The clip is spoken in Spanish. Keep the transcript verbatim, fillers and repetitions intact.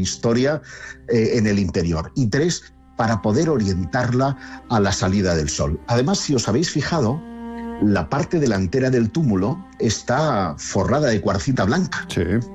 historia eh, en el interior. Y tres, para poder orientarla a la salida del sol. Además, si os habéis fijado, la parte delantera del túmulo está forrada de cuarcita blanca. Sí.